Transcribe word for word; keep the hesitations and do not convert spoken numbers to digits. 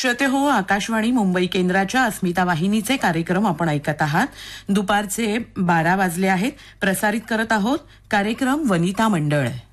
श्रोते हो, आकाशवाणी मुंबई केंद्राच्या अस्मिता वाहिनीचे कार्यक्रम आपण ऐकत आहात. दुपारचे बारा वाजले आहेत. प्रसारित करत आहोत कार्यक्रम वनिता मंडळ.